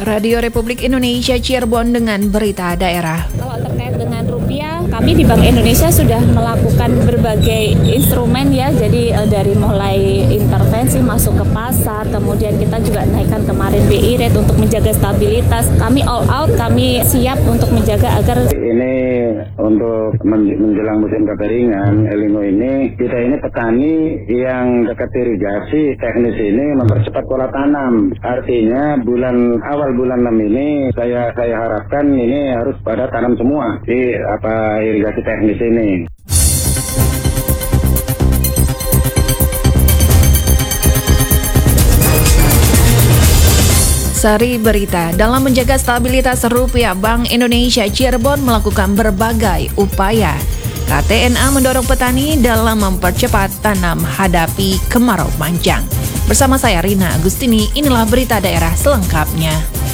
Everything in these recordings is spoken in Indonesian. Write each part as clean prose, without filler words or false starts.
Radio Republik Indonesia Cirebon dengan berita daerah. Kalau terkait dengan rupiah, kami di Bank Indonesia sudah melakukan berbagai instrumen ya. Jadi dari mulai intervensi masuk ke pasar, kemudian kita juga naikkan kemarin BI rate untuk menjaga stabilitas. Kami all out, kami siap untuk menjaga agar ini untuk menjelang musim kekeringan El Nino ini, kita ini petani yang dekat irigasi teknis ini mempercepat pola tanam. Artinya awal bulan 6 ini saya harapkan ini harus pada tanam semua di irigasi teknis ini. Sari berita, dalam menjaga stabilitas rupiah, Bank Indonesia Cirebon melakukan berbagai upaya. KTNA mendorong petani dalam mempercepat tanam hadapi kemarau panjang. Bersama saya Rina Agustini, inilah berita daerah selengkapnya.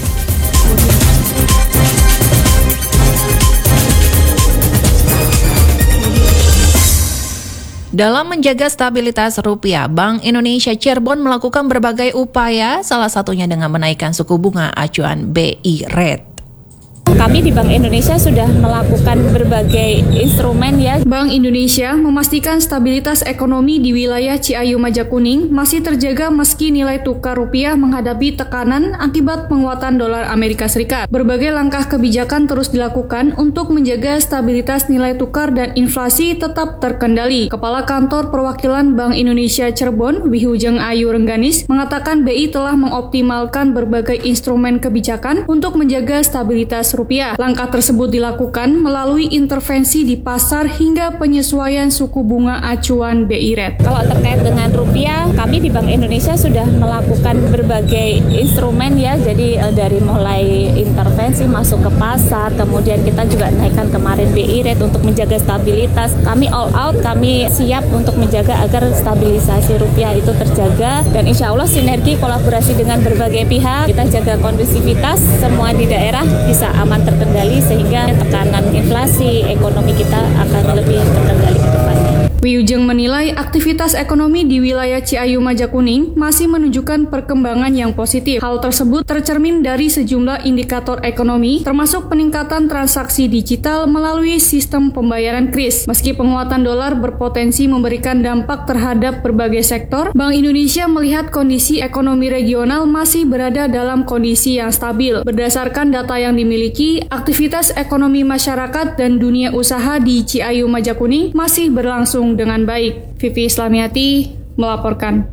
Dalam menjaga stabilitas rupiah, Bank Indonesia Cirebon melakukan berbagai upaya, salah satunya dengan menaikkan suku bunga acuan BI rate. kami di Bank Indonesia sudah melakukan berbagai instrumen ya. Bank Indonesia memastikan stabilitas ekonomi di wilayah Ciayu Majakuning masih terjaga meski nilai tukar rupiah menghadapi tekanan akibat penguatan dolar Amerika Serikat. Berbagai langkah kebijakan terus dilakukan untuk menjaga stabilitas nilai tukar dan inflasi tetap terkendali. Kepala Kantor Perwakilan Bank Indonesia Cirebon, Wihujeng Ayu Rengganis, mengatakan BI telah mengoptimalkan berbagai instrumen kebijakan untuk menjaga stabilitas rupiah. Langkah tersebut dilakukan melalui intervensi di pasar hingga penyesuaian suku bunga acuan BI rate. Kalau terkait dengan rupiah, kami di Bank Indonesia sudah melakukan berbagai instrumen ya. Jadi dari mulai intervensi masuk ke pasar, kemudian kita juga naikkan kemarin BI rate untuk menjaga stabilitas. Kami all out, kami siap untuk menjaga agar stabilisasi rupiah itu terjaga, dan insya Allah sinergi kolaborasi dengan berbagai pihak, kita jaga kondusivitas semua di daerah bisa aman terkendali sehingga tekanan inflasi ekonomi kita akan lebih terkendali ke depannya. Wihujeng menilai aktivitas ekonomi di wilayah Ciayu Majakuning masih menunjukkan perkembangan yang positif. Hal tersebut tercermin dari sejumlah indikator ekonomi, termasuk peningkatan transaksi digital melalui sistem pembayaran KRIS. Meski penguatan dolar berpotensi memberikan dampak terhadap berbagai sektor, Bank Indonesia melihat kondisi ekonomi regional masih berada dalam kondisi yang stabil. Berdasarkan data yang dimiliki, aktivitas ekonomi masyarakat dan dunia usaha di Ciayu Majakuning masih berlangsung dengan baik. Vivi Islamiati melaporkan.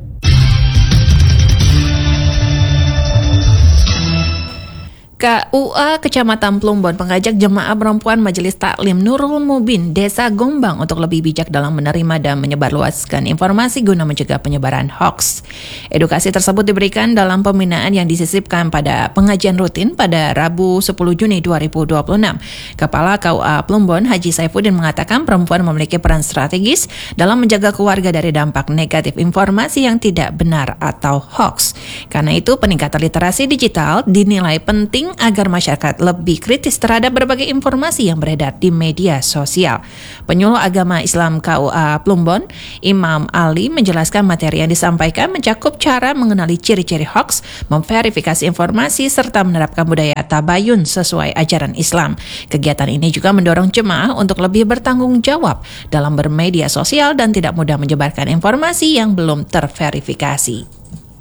KUA Kecamatan Plumbon mengajak jemaah perempuan Majelis Taklim Nurul Mubin Desa Gombang untuk lebih bijak dalam menerima dan menyebarluaskan informasi guna mencegah penyebaran hoaks. Edukasi tersebut diberikan dalam pembinaan yang disisipkan pada pengajian rutin pada Rabu 10 Juni 2026. Kepala KUA Plumbon Haji Saifuddin mengatakan perempuan memiliki peran strategis dalam menjaga keluarga dari dampak negatif informasi yang tidak benar atau hoaks. Karena itu peningkatan literasi digital dinilai penting agar masyarakat lebih kritis terhadap berbagai informasi yang beredar di media sosial. Penyuluh Agama Islam KUA Plumbon, Imam Ali, menjelaskan materi yang disampaikan mencakup cara mengenali ciri-ciri hoaks, memverifikasi informasi, serta menerapkan budaya tabayun sesuai ajaran Islam. Kegiatan ini juga mendorong jemaah untuk lebih bertanggung jawab dalam bermedia sosial dan tidak mudah menyebarkan informasi yang belum terverifikasi.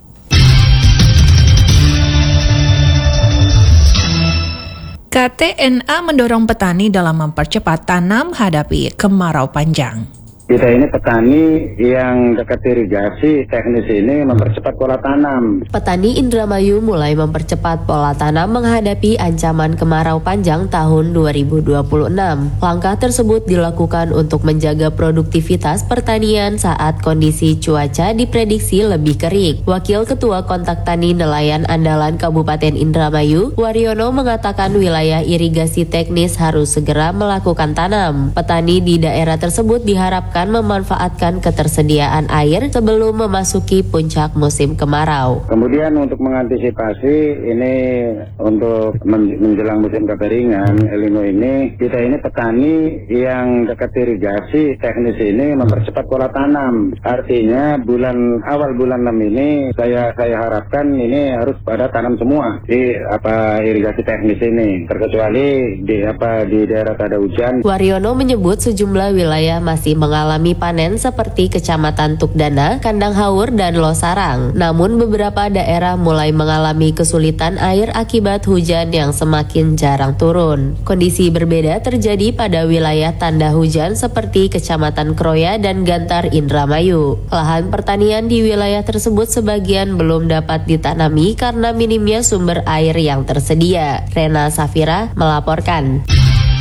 KTNA mendorong petani dalam mempercepat tanam hadapi kemarau panjang. Kita ini petani yang dekat irigasi teknis ini mempercepat pola tanam. Petani Indramayu mulai mempercepat pola tanam menghadapi ancaman kemarau panjang tahun 2026. Langkah tersebut dilakukan untuk menjaga produktivitas pertanian saat kondisi cuaca diprediksi lebih kering. Wakil Ketua Kontak Tani Nelayan Andalan Kabupaten Indramayu, Waryono, mengatakan wilayah irigasi teknis harus segera melakukan tanam. Petani di daerah tersebut diharapkan diharapkan memanfaatkan ketersediaan air sebelum memasuki puncak musim kemarau. Kemudian untuk mengantisipasi ini untuk menjelang musim kekeringan El Nino ini, kita ini petani yang dekat irigasi teknis ini mempercepat pola tanam. Artinya awal bulan 6 ini saya harapkan ini harus pada tanam semua di irigasi teknis ini, terkecuali di daerah tak ada hujan. Waryono menyebut sejumlah wilayah masih mengalami panen seperti Kecamatan Tukdana, Kandang Haur, dan Losarang. Namun beberapa daerah mulai mengalami kesulitan air akibat hujan yang semakin jarang turun. Kondisi berbeda terjadi pada wilayah tanda hujan seperti Kecamatan Kroya dan Gantar Indramayu. Lahan pertanian di wilayah tersebut sebagian belum dapat ditanami karena minimnya sumber air yang tersedia. Rena Safira melaporkan.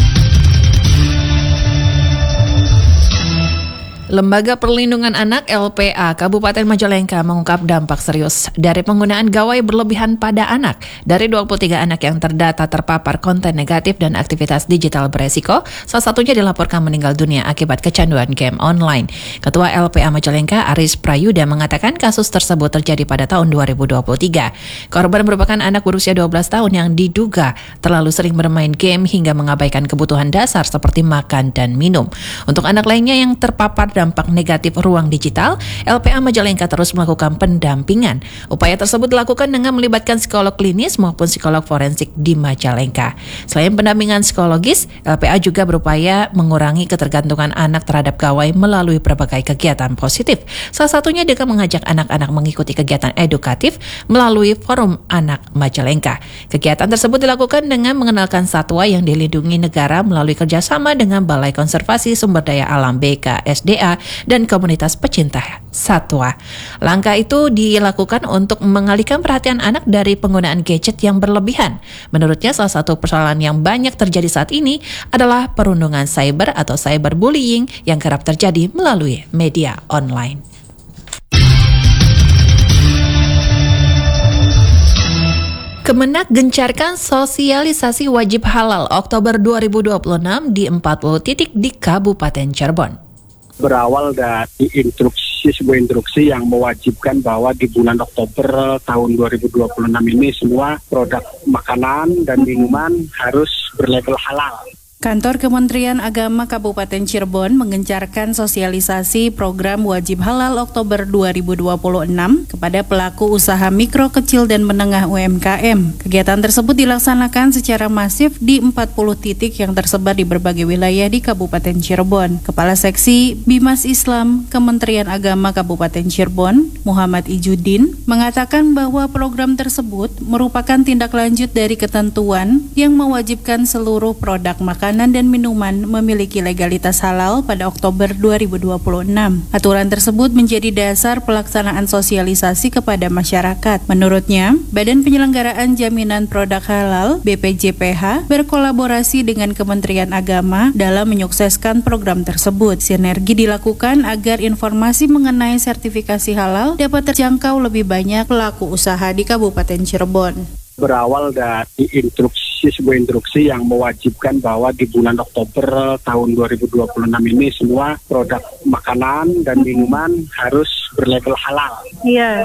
Lembaga Perlindungan Anak LPA Kabupaten Majalengka mengungkap dampak serius dari penggunaan gawai berlebihan pada anak. Dari 23 anak yang terdata terpapar konten negatif dan aktivitas digital beresiko, salah satunya dilaporkan meninggal dunia akibat kecanduan game online. Ketua LPA Majalengka Aris Prayuda mengatakan kasus tersebut terjadi pada tahun 2023. Korban merupakan anak berusia 12 tahun yang diduga terlalu sering bermain game hingga mengabaikan kebutuhan dasar seperti makan dan minum. Untuk anak lainnya yang terpapar dampak negatif ruang digital, LPA Majalengka terus melakukan pendampingan. Upaya tersebut dilakukan dengan melibatkan psikolog klinis maupun psikolog forensik di Majalengka. Selain pendampingan psikologis, LPA juga berupaya mengurangi ketergantungan anak terhadap gawai melalui berbagai kegiatan positif. Salah satunya dengan mengajak anak-anak mengikuti kegiatan edukatif melalui Forum Anak Majalengka. Kegiatan tersebut dilakukan dengan mengenalkan satwa yang dilindungi negara melalui kerjasama dengan Balai Konservasi Sumber Daya Alam BKSDA dan komunitas pecinta satwa. Langkah itu dilakukan untuk mengalihkan perhatian anak dari penggunaan gadget yang berlebihan. Menurutnya, salah satu persoalan yang banyak terjadi saat ini adalah perundungan cyber atau cyberbullying yang kerap terjadi melalui media online. Kemenak gencarkan sosialisasi wajib halal Oktober 2026 di 40 titik di Kabupaten Cirebon. Berawal dari sebuah instruksi yang mewajibkan bahwa di bulan Oktober tahun 2026 ini semua produk makanan dan minuman harus berlabel halal. Kantor Kementerian Agama Kabupaten Cirebon menggencarkan sosialisasi program wajib halal Oktober 2026 kepada pelaku usaha mikro, kecil, dan menengah UMKM. Kegiatan tersebut dilaksanakan secara masif di 40 titik yang tersebar di berbagai wilayah di Kabupaten Cirebon. Kepala Seksi Bimas Islam Kementerian Agama Kabupaten Cirebon, Muhammad Ijudin, mengatakan bahwa program tersebut merupakan tindak lanjut dari ketentuan yang mewajibkan seluruh produk makanan dan minuman memiliki legalitas halal pada Oktober 2026. Aturan tersebut menjadi dasar pelaksanaan sosialisasi kepada masyarakat. Menurutnya, Badan Penyelenggaraan Jaminan Produk Halal BPJPH berkolaborasi dengan Kementerian Agama dalam menyukseskan program tersebut. Sinergi dilakukan agar informasi mengenai sertifikasi halal dapat terjangkau lebih banyak pelaku usaha di Kabupaten Cirebon. Berawal dari sebuah instruksi yang mewajibkan bahwa di bulan Oktober tahun 2026 ini semua produk makanan dan minuman harus berlabel halal. Iya.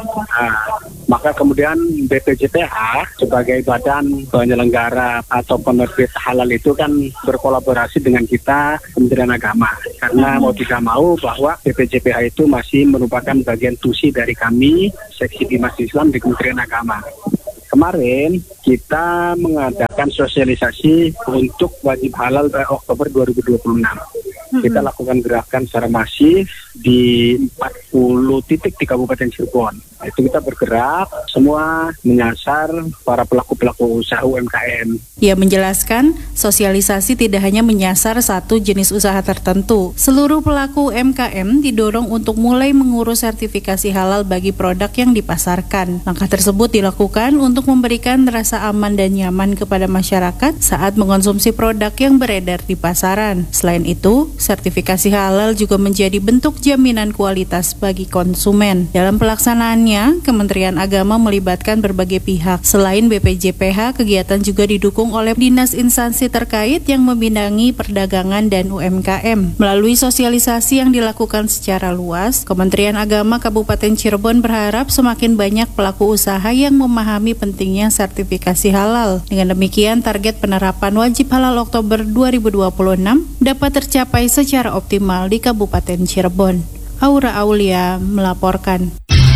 Maka kemudian BPJPH sebagai badan penyelenggara atau penerbit halal itu kan berkolaborasi dengan kita Kementerian Agama. Karena mau tidak mau bahwa BPJPH itu masih merupakan bagian tusi dari kami, Seksi Bimas Islam di Kementerian Agama. Kemarin kita mengadakan sosialisasi untuk wajib halal pada Oktober 2026. Kita lakukan gerakan secara masif di 40 titik di Kabupaten Cirebon. Itu kita bergerak semua menyasar para pelaku-pelaku usaha UMKM. Ia menjelaskan, sosialisasi tidak hanya menyasar satu jenis usaha tertentu. Seluruh pelaku UMKM didorong untuk mulai mengurus sertifikasi halal bagi produk yang dipasarkan. Langkah tersebut dilakukan untuk memberikan rasa aman dan nyaman kepada masyarakat saat mengonsumsi produk yang beredar di pasaran. Selain itu, sertifikasi halal juga menjadi bentuk jaminan kualitas bagi konsumen. Dalam pelaksanaannya, Menurutnya, Kementerian Agama melibatkan berbagai pihak. Selain BPJPH, kegiatan juga didukung oleh dinas instansi terkait yang membidangi perdagangan dan UMKM. Melalui sosialisasi yang dilakukan secara luas, Kementerian Agama Kabupaten Cirebon berharap semakin banyak pelaku usaha yang memahami pentingnya sertifikasi halal. Dengan demikian, target penerapan wajib halal Oktober 2026 dapat tercapai secara optimal di Kabupaten Cirebon. Aura Aulia melaporkan.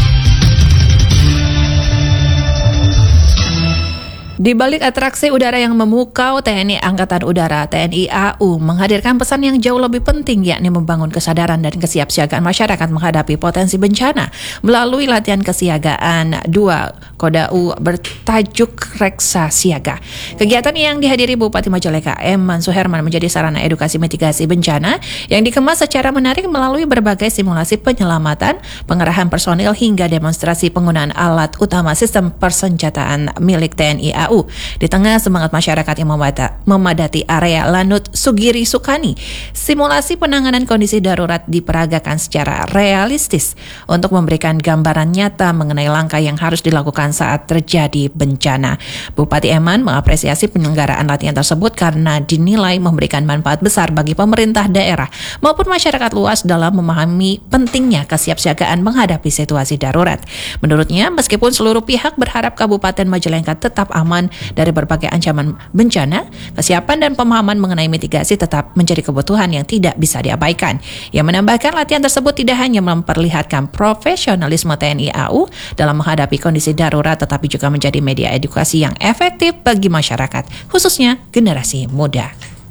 Di balik atraksi udara yang memukau, TNI Angkatan Udara (TNI AU) menghadirkan pesan yang jauh lebih penting, yakni membangun kesadaran dan kesiapsiagaan masyarakat menghadapi potensi bencana melalui latihan kesiagaan 2 Kodau bertajuk Reksa Siaga. Kegiatan yang dihadiri Bupati Majalengka M. Suherman menjadi sarana edukasi mitigasi bencana yang dikemas secara menarik melalui berbagai simulasi penyelamatan, pengerahan personil hingga demonstrasi penggunaan alat utama sistem persenjataan milik TNI AU. Di tengah semangat masyarakat yang memadati area Lanut Sugiri Sukani, simulasi penanganan kondisi darurat diperagakan secara realistis untuk memberikan gambaran nyata mengenai langkah yang harus dilakukan saat terjadi bencana. Bupati Eman mengapresiasi penyelenggaraan latihan tersebut karena dinilai memberikan manfaat besar bagi pemerintah daerah maupun masyarakat luas dalam memahami pentingnya kesiapsiagaan menghadapi situasi darurat. Menurutnya, meskipun seluruh pihak berharap Kabupaten Majalengka tetap aman dari berbagai ancaman bencana, kesiapan dan pemahaman mengenai mitigasi tetap menjadi kebutuhan yang tidak bisa diabaikan. Ia menambahkan latihan tersebut tidak hanya memperlihatkan profesionalisme TNI AU dalam menghadapi kondisi darurat, tetapi juga menjadi media edukasi yang efektif bagi masyarakat, khususnya generasi muda.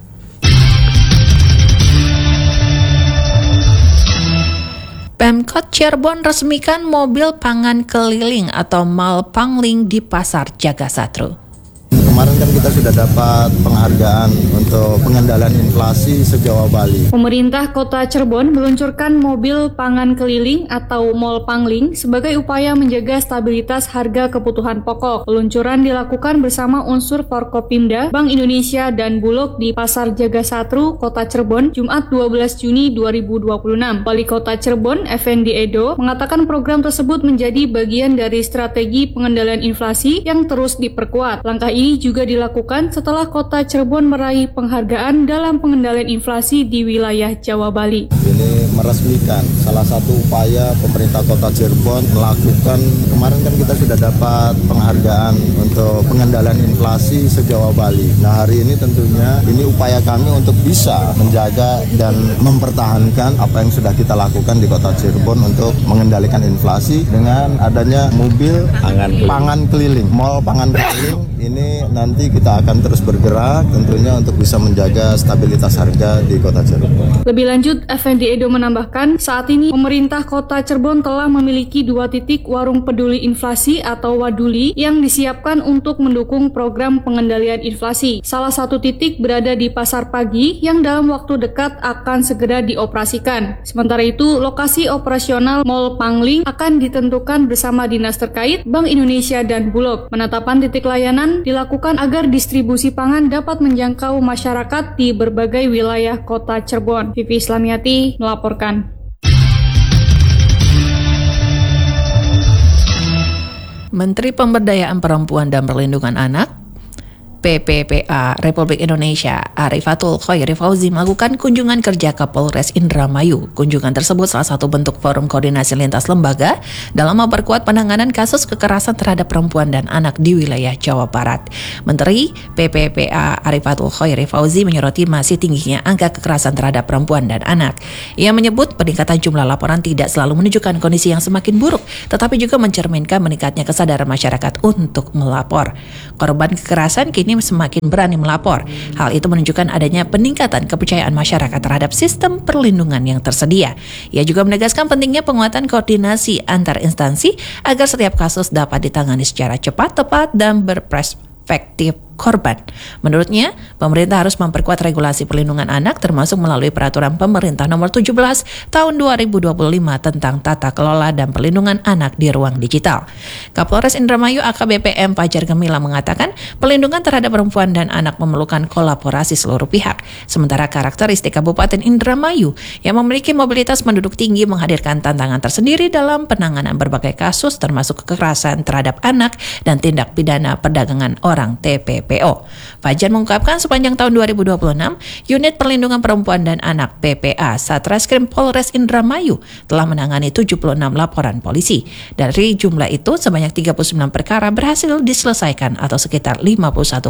Pemkot Cirebon resmikan mobil pangan keliling atau Malpangling di Pasar Jagasatru. Kemarin kan kita sudah dapat penghargaan untuk pengendalian inflasi se-Jawa Bali. Pemerintah Kota Cirebon meluncurkan mobil pangan keliling atau Malpangling sebagai upaya menjaga stabilitas harga kebutuhan pokok. Peluncuran dilakukan bersama unsur Forkopimda, Bank Indonesia, dan Bulog di Pasar Jagasatru, Kota Cirebon, Jumat 12 Juni 2026. Wali Kota Cirebon, Effendi Edo, mengatakan program tersebut menjadi bagian dari strategi pengendalian inflasi yang terus diperkuat. Langkah ini juga dilakukan setelah Kota Cirebon meraih penghargaan dalam pengendalian inflasi di wilayah Jawa Bali. Ini meresmikan salah satu upaya pemerintah Kota Cirebon melakukan, kemarin kan kita sudah dapat penghargaan untuk pengendalian inflasi se-Jawa Bali. Nah, hari ini tentunya ini upaya kami untuk bisa menjaga dan mempertahankan apa yang sudah kita lakukan di Kota Cirebon untuk mengendalikan inflasi dengan adanya mobil pangan keliling. Mall pangan keliling ini nanti kita akan terus bergerak tentunya untuk bisa menjaga stabilitas harga di Kota Cirebon. Lebih lanjut, Effendi Edo menambahkan, saat ini pemerintah Kota Cirebon telah memiliki 2 titik warung peduli inflasi atau Waduli yang disiapkan untuk mendukung program pengendalian inflasi. Salah satu titik berada di Pasar Pagi yang dalam waktu dekat akan segera dioperasikan. Sementara itu, lokasi operasional Mall Pangling akan ditentukan bersama dinas terkait, Bank Indonesia, dan Bulog. Penetapan titik layanan dilakukan agar distribusi pangan dapat menjangkau masyarakat di berbagai wilayah Kota Cirebon. Vivi Islamiati melaporkan. Menteri Pemberdayaan Perempuan dan Perlindungan Anak PPPA Republik Indonesia Arifatul Khairi Fauzi melakukan kunjungan kerja ke Polres Indramayu. Kunjungan tersebut salah satu bentuk forum koordinasi lintas lembaga dalam memperkuat penanganan kasus kekerasan terhadap perempuan dan anak di wilayah Jawa Barat. Menteri PPPA Arifatul Khairi Fauzi menyoroti masih tingginya angka kekerasan terhadap perempuan dan anak. Ia menyebut peningkatan jumlah laporan tidak selalu menunjukkan kondisi yang semakin buruk, tetapi juga mencerminkan meningkatnya kesadaran masyarakat untuk melapor. Korban kekerasan kini semakin berani melapor. Hal itu menunjukkan adanya peningkatan kepercayaan masyarakat terhadap sistem perlindungan yang tersedia. Ia juga menegaskan pentingnya penguatan koordinasi antar instansi agar setiap kasus dapat ditangani secara cepat, tepat, dan berperspektif korban. Menurutnya, pemerintah harus memperkuat regulasi perlindungan anak termasuk melalui peraturan pemerintah nomor 17 tahun 2025 tentang tata kelola dan perlindungan anak di ruang digital. Kapolres Indramayu AKBP M. Fajar Gemilang mengatakan perlindungan terhadap perempuan dan anak memerlukan kolaborasi seluruh pihak. Sementara karakteristik Kabupaten Indramayu yang memiliki mobilitas penduduk tinggi menghadirkan tantangan tersendiri dalam penanganan berbagai kasus termasuk kekerasan terhadap anak dan tindak pidana perdagangan orang TPPO. Fajar mengungkapkan sepanjang tahun 2026, Unit Perlindungan Perempuan dan Anak PPA Satreskrim Polres Indramayu telah menangani 76 laporan polisi. Dari jumlah itu, sebanyak 39 perkara berhasil diselesaikan atau sekitar 51,31%.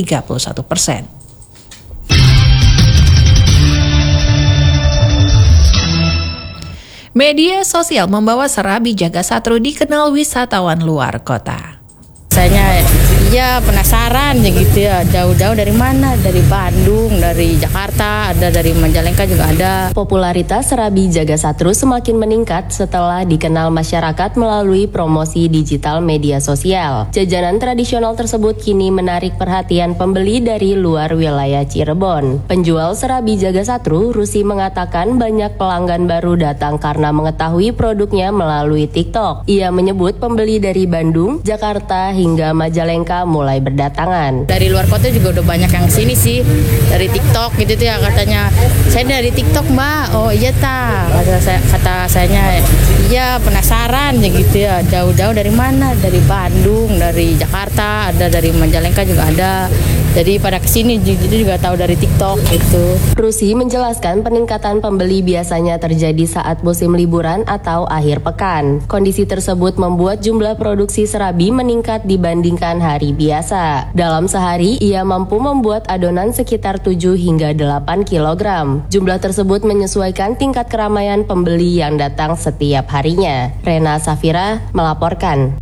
Media sosial membawa Serabi Jaga Satru dikenal wisatawan luar kota. Saya ya penasaran ya gitu ya, jauh-jauh dari mana, dari Bandung, dari Jakarta, ada dari Majalengka juga ada. Popularitas Serabi Jaga Satru semakin meningkat setelah dikenal masyarakat melalui promosi digital media sosial. Jajanan tradisional tersebut kini menarik perhatian pembeli dari luar wilayah Cirebon. Penjual Serabi Jaga Satru, Rusi, mengatakan banyak pelanggan baru datang karena mengetahui produknya melalui TikTok. Ia menyebut pembeli dari Bandung, Jakarta hingga Majalengka mulai berdatangan. Dari luar kota juga udah banyak yang sini sih, dari TikTok gitu tuh ya, katanya saya dari TikTok Mbak. Oh iya kata sayanya iya penasaran ya gitu ya, jauh-jauh dari mana, dari Bandung, dari Jakarta, ada dari Majalengka juga ada. Jadi pada kesini juga tahu dari TikTok gitu. Rusi menjelaskan peningkatan pembeli biasanya terjadi saat musim liburan atau akhir pekan. Kondisi tersebut membuat jumlah produksi serabi meningkat dibandingkan hari biasa. Dalam sehari, ia mampu membuat adonan sekitar 7 hingga 8 kg. Jumlah tersebut menyesuaikan tingkat keramaian pembeli yang datang setiap harinya. Rena Safira melaporkan.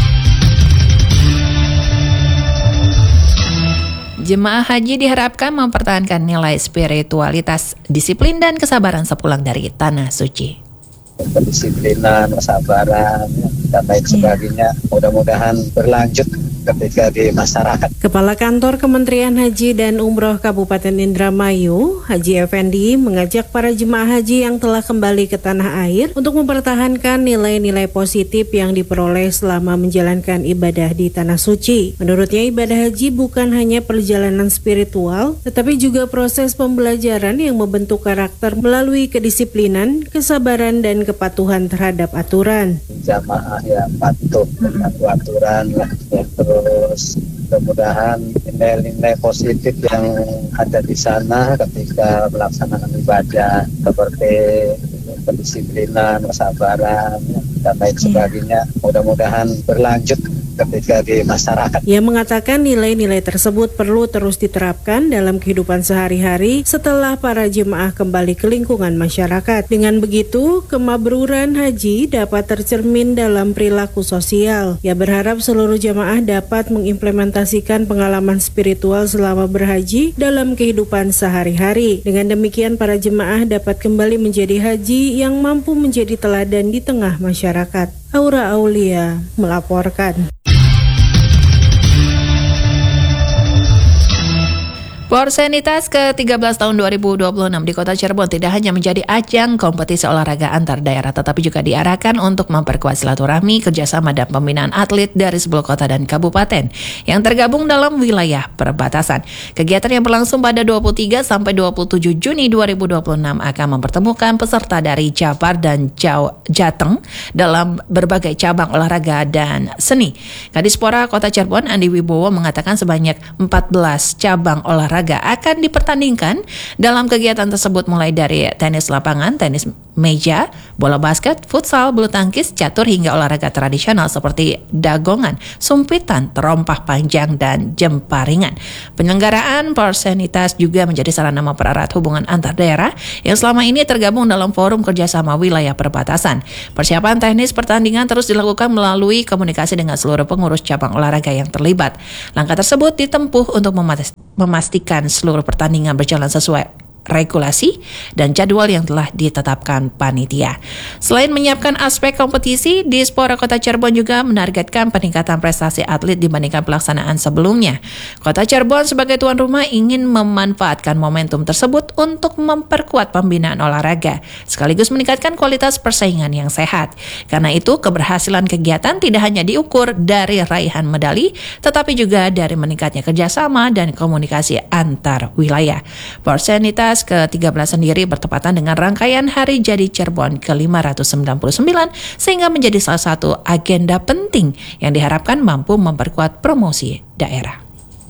Jemaah haji diharapkan mempertahankan nilai spiritualitas, disiplin, dan kesabaran sepulang dari Tanah Suci. Kedisiplinan, kesabaran, dan lain sebagainya mudah-mudahan berlanjut ketika di masyarakat. Kepala Kantor Kementerian Haji dan Umroh Kabupaten Indramayu, Haji Effendi, mengajak para jemaah haji yang telah kembali ke tanah air untuk mempertahankan nilai-nilai positif yang diperoleh selama menjalankan ibadah di Tanah Suci. Menurutnya, ibadah haji bukan hanya perjalanan spiritual, tetapi juga proses pembelajaran yang membentuk karakter melalui kedisiplinan, kesabaran, dan kepatuhan terhadap aturan. Jamaah yang patuh aturan ya, terus mudah-mudahan nilai-nilai positif yang ada di sana ketika melaksanakan ibadah seperti kedisiplinan, kesabaran, dan lain sebagainya mudah-mudahan berlanjut ketika di masyarakat. Ia mengatakan nilai-nilai tersebut perlu terus diterapkan dalam kehidupan sehari-hari setelah para jemaah kembali ke lingkungan masyarakat. Dengan begitu, kemabruran haji dapat tercermin dalam perilaku sosial. Ia berharap seluruh jemaah dapat mengimplementasikan pengalaman spiritual selama berhaji dalam kehidupan sehari-hari. Dengan demikian, para jemaah dapat kembali menjadi haji yang mampu menjadi teladan di tengah masyarakat. Aura Aulia melaporkan. Porsenitas ke-13 tahun 2026 di Kota Cirebon tidak hanya menjadi ajang kompetisi olahraga antar daerah, tetapi juga diarahkan untuk memperkuat silaturahmi, kerjasama, dan pembinaan atlet dari 10 kota dan kabupaten yang tergabung dalam wilayah perbatasan. Kegiatan yang berlangsung pada 23 sampai 27 Juni 2026 akan mempertemukan peserta dari Jabar dan Jateng dalam berbagai cabang olahraga dan seni. Kadispora Kota Cirebon Andi Wibowo mengatakan sebanyak 14 cabang olahraga akan dipertandingkan dalam kegiatan tersebut, mulai dari tenis lapangan, tenis meja, bola basket, futsal, bulu tangkis, catur, hingga olahraga tradisional seperti dagongan, sumpitan, terompah panjang, dan jemparingan. Penyelenggaraan Porsenitas juga menjadi sarana mempererat hubungan antar daerah yang selama ini tergabung dalam forum kerjasama wilayah perbatasan. Persiapan teknis pertandingan terus dilakukan melalui komunikasi dengan seluruh pengurus cabang olahraga yang terlibat. Langkah tersebut ditempuh untuk memastikan seluruh pertandingan berjalan sesuai regulasi dan jadwal yang telah ditetapkan panitia. Selain menyiapkan aspek kompetisi, Dispora Kota Cirebon juga menargetkan peningkatan prestasi atlet dibandingkan pelaksanaan sebelumnya. Kota Cirebon sebagai tuan rumah ingin memanfaatkan momentum tersebut untuk memperkuat pembinaan olahraga, sekaligus meningkatkan kualitas persaingan yang sehat. Karena itu, keberhasilan kegiatan tidak hanya diukur dari raihan medali, tetapi juga dari meningkatnya kerjasama dan komunikasi antar wilayah. Porsenitas ke-13 sendiri bertepatan dengan rangkaian Hari Jadi Cirebon ke-599 sehingga menjadi salah satu agenda penting yang diharapkan mampu memperkuat promosi daerah.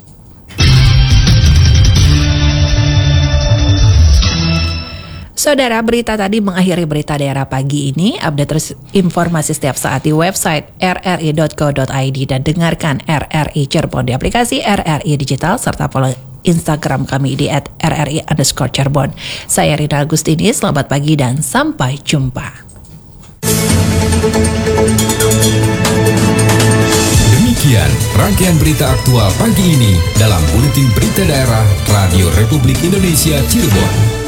Saudara, berita tadi mengakhiri berita daerah pagi ini. Update terus informasi setiap saat di website rri.co.id dan dengarkan RRI Cirebon di aplikasi RRI Digital serta follow Instagram kami di @rri_Cirebon. Saya Rina Agustini, selamat pagi dan sampai jumpa. Demikian rangkaian berita aktual pagi ini dalam Buletin Berita Daerah Radio Republik Indonesia Cirebon.